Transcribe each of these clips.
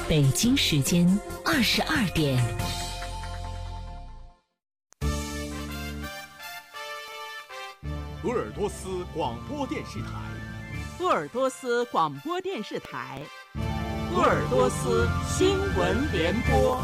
北京时间22点。 鄂尔多斯广播电视台， 鄂尔多斯广播电视台，鄂尔多斯新闻联播。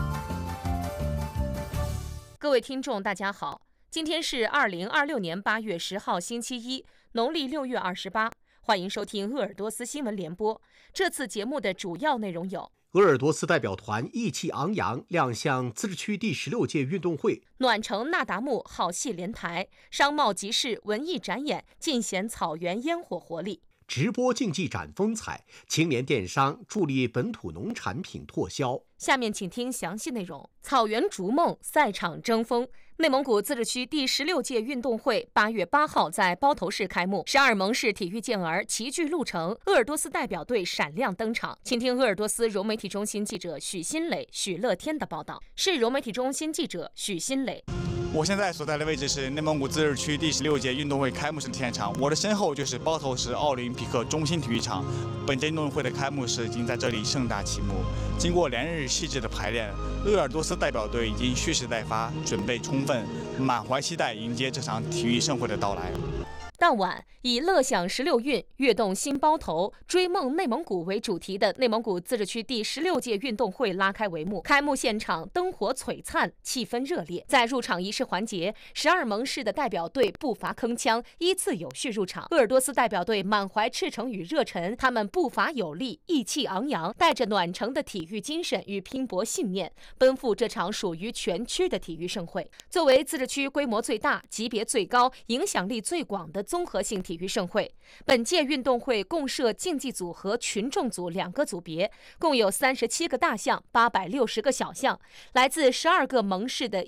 各位听众，大家好，今天是2026年8月10号，星期一，农历6月28。欢迎收听鄂尔多斯新闻联播。这次节目的主要内容有： 鄂尔多斯代表团意气昂扬亮相自治区第16届运动会， 暖城那达慕好戏连台，商贸集市文艺展演尽显草原烟火活力， 直播竞技展风采，青年电商助力本土农产品拓销。 下面请听详细内容。草原逐梦，赛场争锋。内蒙古自治区第16届运动会8月8号在包头市开幕，12盟市体育健儿齐聚路程，鄂尔多斯代表队闪亮登场。请听鄂尔多斯融媒体中心记者许新磊、许乐天的报道。市融媒体中心记者许新磊。 我现在所在的位置是内蒙古自治区第16届运动会开幕式的现场，我的身后就是包头市奥林匹克中心体育场。本届运动会的开幕式已经在这里盛大启幕。经过连日细致的排练，鄂尔多斯代表队已经蓄势待发，准备充分，满怀期待迎接这场体育盛会的到来。 当晚，以乐享16运、跃动新包头、追梦内蒙古为主题的内蒙古自治区第16届运动会拉开帷幕。开幕现场灯火璀璨，气氛热烈。在入场仪式环节，12盟市的代表队步伐铿锵，依次有序入场。鄂尔多斯代表队满怀赤诚与热忱，他们步伐有力，意气昂扬，带着暖城的体育精神与拼搏信念，奔赴这场属于全区的体育盛会。作为自治区规模最大、级别最高、影响力最广的综合性体育盛会，本届运动会共设竞技组和群众组2个组别，共有37个大项、860个小项，来自12个盟市的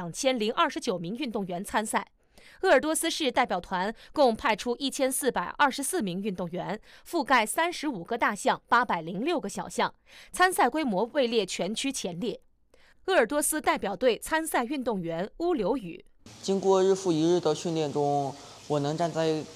12029名运动员参赛。鄂尔多斯市代表团共派出1424名运动员，覆盖35个大项、806个小项，参赛规模位列全区前列。鄂尔多斯代表队参赛运动员乌刘宇： 经过日复一日的训练中，我能站在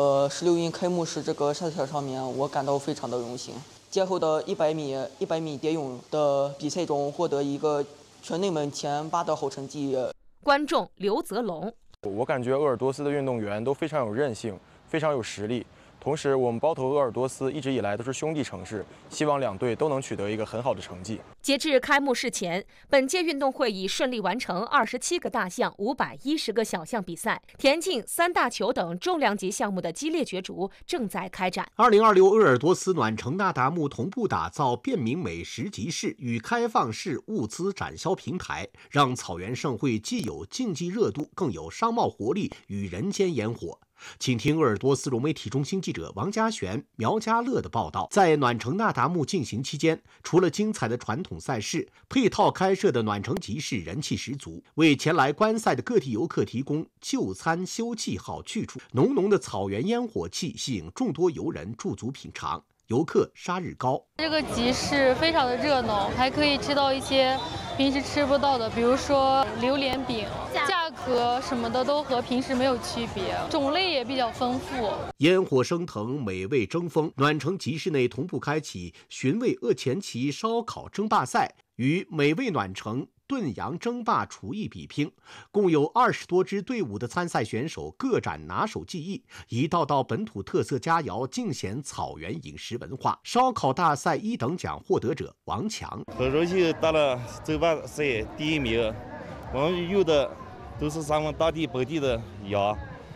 16运开幕式这个赛场上面，我感到非常的荣幸。届后的100米蝶泳的比赛中，获得一个全内蒙前8的好成绩。 观众刘泽龙： 我感觉鄂尔多斯的运动员都非常有韧性，非常有实力。同时，我们包头鄂尔多斯一直以来都是兄弟城市，希望两队都能取得一个很好的成绩。 截至开幕式前，本届运动会已顺利完成27个大项、510个小项比赛，田径、3大球等重量级项目的激烈角逐正在开展。 2026鄂尔多斯暖城那达慕同步打造便民美食集市与开放式物资展销平台，让草原盛会既有竞技热度，更有商贸活力与人间烟火。请听鄂尔多斯融媒体中心记者王家璇、苗家乐的报道。在暖城那达慕进行期间，除了精彩的传统赛事，配套开设的暖城集市人气十足，为前来观赛的各地游客提供就餐休憩好去处。浓浓的草原烟火气吸引众多游人驻足品尝。游客沙日高： 这个集市非常的热闹，还可以吃到一些平时吃不到的，比如说榴莲饼，价格什么的都和平时没有区别，种类也比较丰富。 烟火升腾，美味争锋。暖城集市内同步开启寻味鄂前旗烧烤争霸赛与美味暖城炖羊争霸厨艺比拼，共有20多支队伍的参赛选手各展拿手技艺，一道道本土特色佳肴尽显草原饮食文化。烧烤大赛1等奖获得者王强： 很荣幸得了争霸赛第1名，我们用的都是咱们当地本地的羊，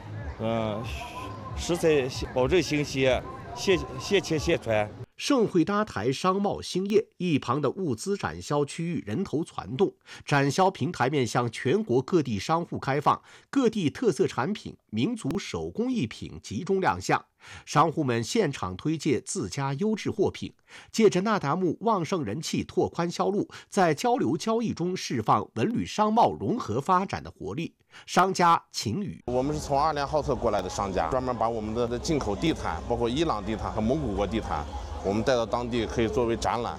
食材保证新鲜，现切现传。 盛会搭台商贸兴业，一旁的物资展销区域人头攒动，展销平台面向全国各地商户开放，各地特色产品、民族手工艺品集中亮相，商户们现场推介自家优质货品，借着那达慕旺盛人气拓宽销路，在交流交易中释放文旅商贸融合发展的活力。商家秦宇： 我们是从2连号策过来的商家，专门把我们的进口地毯，包括伊朗地毯和蒙古国地毯，我们带到当地可以作为展览。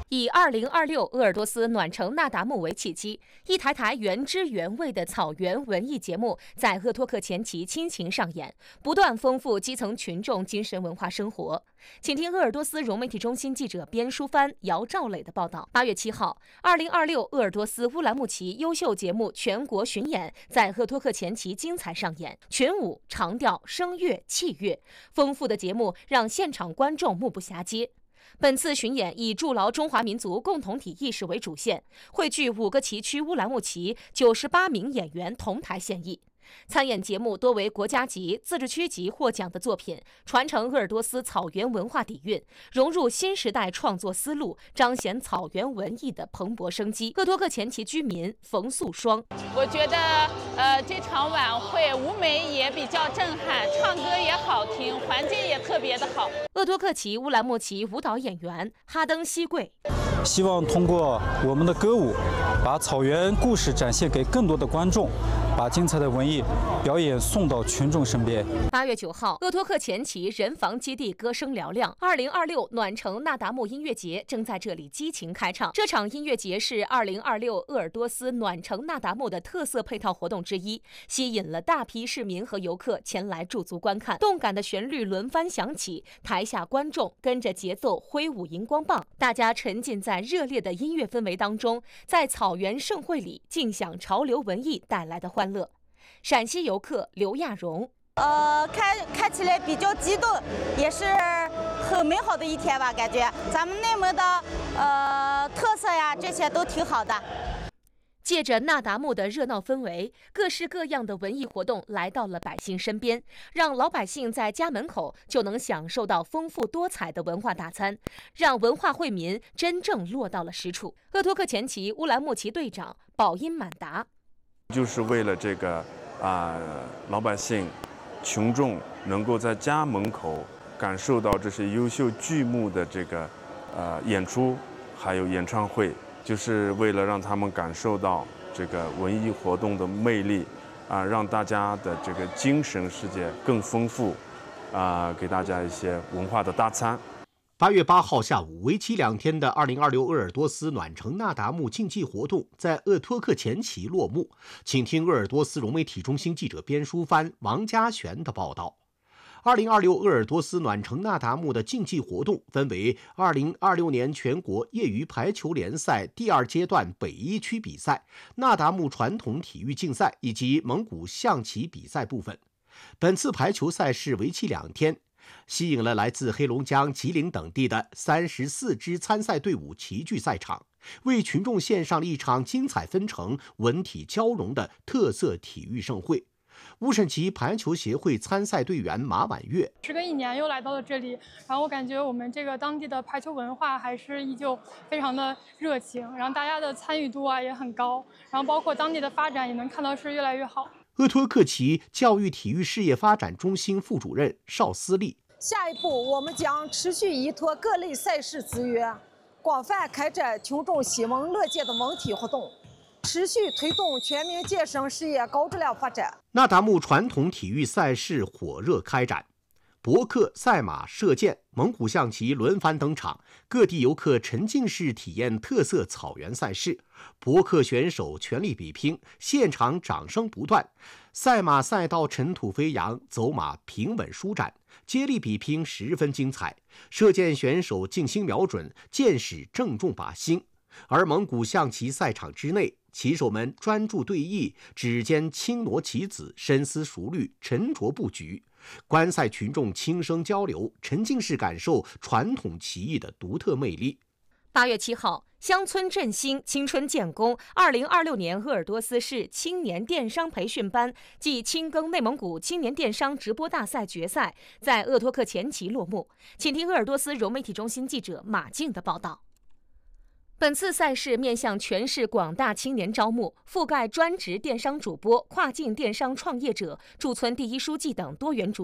以2026鄂尔多斯暖城那达慕为契机，一台台原汁原味的草原文艺节目在鄂托克前旗倾情上演，不断丰富基层群众精神文化生活。请听鄂尔多斯融媒体中心记者边淑帆、姚兆磊的报道。8月7号，2026鄂尔多斯乌兰牧骑优秀节目全国巡演在鄂托克前旗精彩上演，群舞、长调、声乐、器乐，丰富的节目让现场观众目不暇接。本次巡演以筑牢中华民族共同体意识为主线，汇聚5个旗区乌兰牧骑98名演员同台献艺。参演节目多为国家级、自治区级获奖的作品，传承鄂尔多斯草原文化底蕴，融入新时代创作思路，彰显草原文艺的蓬勃生机。鄂托克前旗居民冯素双： 我觉得这场晚会舞美也比较震撼，唱歌也好听，环境也特别的好。 鄂托克旗乌兰牧骑舞蹈演员哈登西贵： 希望通过我们的歌舞，把草原故事展现给更多的观众，把精彩的文艺表演送到群众身边。 8月9号，鄂托克前旗人防基地歌声嘹亮，2026暖城那达慕音乐节正在这里激情开唱。这场音乐节是2026鄂尔多斯暖城那达慕的特色配套活动之一，吸引了大批市民和游客前来驻足观看。动感的旋律轮番响起，台下观众跟着节奏挥舞荧光棒，大家沉浸在热烈的音乐氛围当中，在草原盛会里尽享潮流文艺带来的欢乐。陕西游客刘亚荣： 看起来比较激动，也是很美好的一天吧，感觉咱们内蒙的特色呀，这些都挺好的。 借着那达慕的热闹氛围，各式各样的文艺活动来到了百姓身边，让老百姓在家门口就能享受到丰富多彩的文化大餐，让文化惠民真正落到了实处。鄂托克前旗乌兰牧骑队长宝音满达： 就是为了这个老百姓、群众能够在家门口感受到这些优秀剧目的这个演出，还有演唱会，就是为了让他们感受到这个文艺活动的魅力，让大家的这个精神世界更丰富，给大家一些文化的大餐。 8月8号下午，为期2天的2026鄂尔多斯暖城那达慕竞技活动在鄂托克前旗落幕。请听鄂尔多斯融媒体中心记者边淑帆、王家璇的报道。2026鄂尔多斯暖城那达慕的竞技活动分为2026年全国业余排球联赛第2阶段北1区比赛、那达慕传统体育竞赛以及蒙古象棋比赛部分。本次排球赛事为期2天，吸引了来自黑龙江、吉林等地的34支参赛队伍齐聚赛场，为群众献上了一场精彩纷呈、文体交融的特色体育盛会。乌审旗排球协会参赛队员马婉月： 时隔1年又来到了这里，然后我感觉我们这个当地的排球文化还是依旧非常的热情，然后大家的参与度也很高，然后包括当地的发展也能看到是越来越好。 鄂托克旗教育体育事业发展中心副主任邵思丽： 下一步，我们将持续依托各类赛事资源，广泛开展群众喜闻乐见的文体活动，持续推动全民健身事业高质量发展。 那达慕传统体育赛事火热开展，博克、赛马、射箭、蒙古象棋轮番登场，各地游客沉浸式体验特色草原赛事。博克选手全力比拼，现场掌声不断；赛马赛道尘土飞扬，走马平稳舒展，接力比拼十分精彩。射箭选手静心瞄准，箭矢正中靶心。而蒙古象棋赛场之内，棋手们专注对弈，指尖轻挪棋子，深思熟虑，沉着布局。观赛群众轻声交流，沉浸式感受传统棋艺的独特魅力。 8月7号，乡村振兴，青春建功2026年鄂尔多斯市青年电商培训班暨青耕内蒙古青年电商直播大赛决赛在鄂托克前旗落幕。请听鄂尔多斯融媒体中心记者马静的报道。本次赛事面向全市广大青年招募，覆盖专职电商主播、跨境电商创业者、驻村第一书记等多元主体。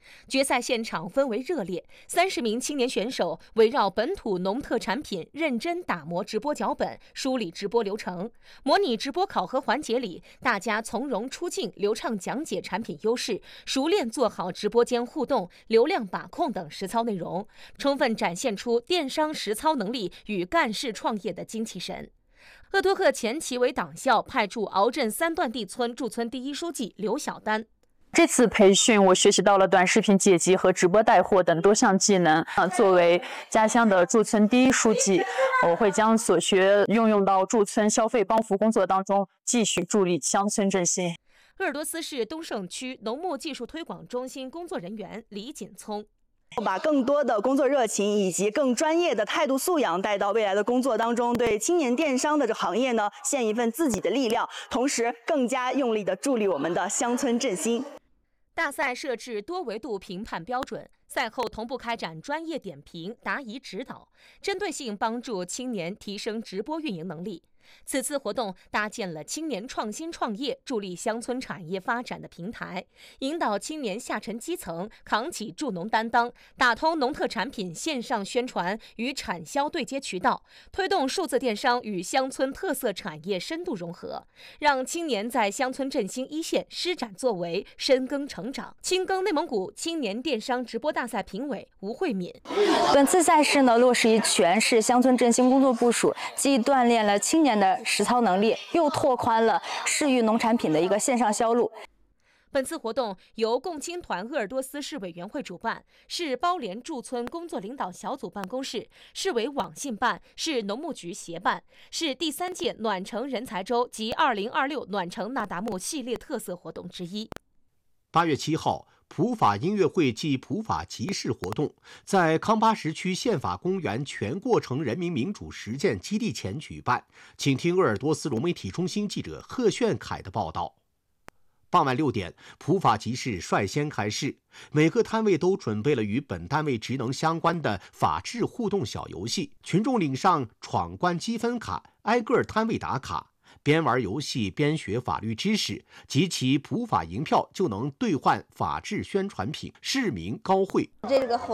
决赛现场氛围热烈，30名青年选手围绕本土农特产品认真打磨直播脚本，梳理直播流程。模拟直播考核环节里，大家从容出镜，流畅讲解产品优势，熟练做好直播间互动、流量把控等实操内容，充分展现出电商实操能力与干事创业的精气神。鄂托克前旗委党校派驻敖镇3段地村驻村第1书记刘小丹。 这次培训，我学习到了短视频剪辑和直播带货等多项技能。作为家乡的驻村第1书记，我会将所学运用到驻村消费帮扶工作当中，继续助力乡村振兴。 鄂尔多斯市东胜区农牧技术推广中心工作人员李锦聪。 把更多的工作热情以及更专业的态度素养带到未来的工作当中，对青年电商的这行业呢献一份自己的力量，同时更加用力的助力我们的乡村振兴。 大赛设置多维度评判标准，赛后同步开展专业点评、答疑指导，针对性帮助青年提升直播运营能力。此次活动搭建了青年创新创业、助力乡村产业发展的平台，引导青年下沉基层，扛起助农担当，打通农特产品线上宣传与产销对接渠道，推动数字电商与乡村特色产业深度融合，让青年在乡村振兴一线施展作为，深耕成长。青耕内蒙古青年电商直播大赛评委吴慧敏。 本次赛事呢，落实于全市乡村振兴工作部署，既锻炼了青年的实操能力，又拓宽了市域农产品的一个线上销路。 本次活动由共青团鄂尔多斯市委员会主办，市包联驻村工作领导小组办公室、市委网信办、市农牧局协办，是第3届暖城人才周及2026暖城那达慕系列特色活动之一。 8月7号。普法音乐会暨普法集市活动在康巴什区宪法公园全过程人民民主实践基地前举办，请听鄂尔多斯融媒体中心记者贺炫凯的报道。傍晚6点，普法集市率先开市，每个摊位都准备了与本单位职能相关的法治互动小游戏，群众领上闯关积分卡，挨个摊位打卡。边玩游戏边学法律知识，集齐普法银票就能兑换法治宣传品，市民高会。 这个活